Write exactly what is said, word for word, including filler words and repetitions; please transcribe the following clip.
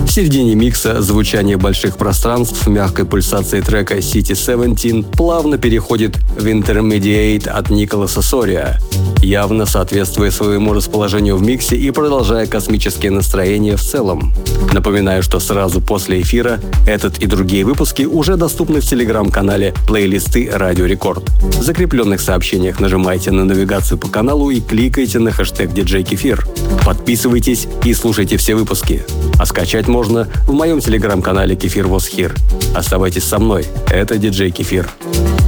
В середине микса звучание больших пространств мягкой пульсации трека City семнадцать плавно переходит в Intermediate от Николаса Сория, явно соответствуя своему расположению в миксе и продолжая космические настроения в целом. Напоминаю, что сразу после эфира этот и другие выпуски уже доступны в телеграм-канале плейлисты Радио Рекорд. В закрепленных сообщениях нажимайте на навигацию по каналу и кликайте на хэштег диджей Кефир. Подписывайтесь и слушайте все выпуски. А скачать можно в моем телеграм-канале Кефир Was Here. Оставайтесь со мной. Это диджей Кефир.